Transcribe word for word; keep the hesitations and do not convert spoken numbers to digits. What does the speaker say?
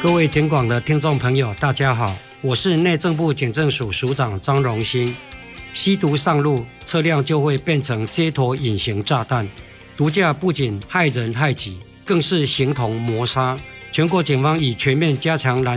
各位警广的听众朋友，大家好，我是内政部警政署署长张荣兴。吸毒上路，车辆就会变成街头隐形炸弹。毒驾不仅害人害己，更是形同谋杀。全国警方已全面加强拦